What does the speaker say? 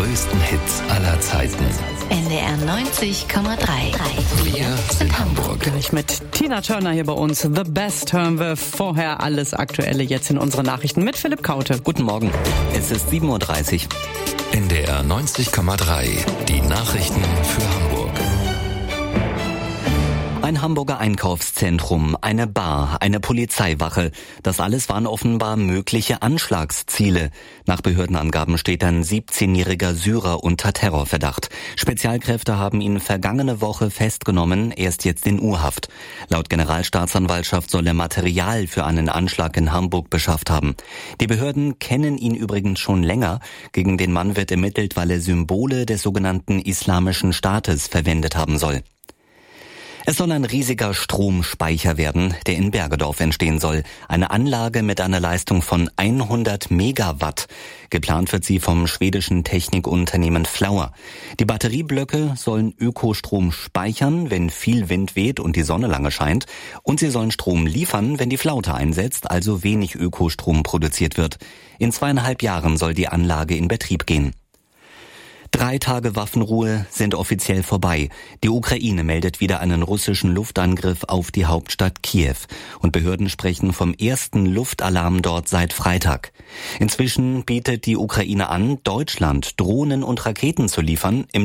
größten Hits aller Zeiten. NDR 90,3. Wir sind Hamburg. Gleich mit Tina Turner hier bei uns. The Best hören wir. Vorher alles Aktuelle jetzt in unseren Nachrichten mit Philipp Kaute. Guten Morgen. Es ist 7.30 Uhr. NDR 90,3. Die Nachrichten für Hamburg. Ein Hamburger Einkaufszentrum, eine Bar, eine Polizeiwache. Das alles waren offenbar mögliche Anschlagsziele. Nach Behördenangaben steht ein 17-jähriger Syrer unter Terrorverdacht. Spezialkräfte haben ihn vergangene Woche festgenommen, er ist jetzt in U-Haft. Laut Generalstaatsanwaltschaft soll er Material für einen Anschlag in Hamburg beschafft haben. Die Behörden kennen ihn übrigens schon länger. Gegen den Mann wird ermittelt, weil er Symbole des sogenannten Islamischen Staates verwendet haben soll. Es soll ein riesiger Stromspeicher werden, der in Bergedorf entstehen soll. Eine Anlage mit einer Leistung von 100 Megawatt. Geplant wird sie vom schwedischen Technikunternehmen Flauer. Die Batterieblöcke sollen Ökostrom speichern, wenn viel Wind weht und die Sonne lange scheint. Und sie sollen Strom liefern, wenn die Flaute einsetzt, also wenig Ökostrom produziert wird. In 2,5 Jahren soll die Anlage in Betrieb gehen. 3 Tage Waffenruhe sind offiziell vorbei. Die Ukraine meldet wieder einen russischen Luftangriff auf die Hauptstadt Kiew. Und Behörden sprechen vom ersten Luftalarm dort seit Freitag. Inzwischen bietet die Ukraine an, Deutschland Drohnen und Raketen zu liefern. Im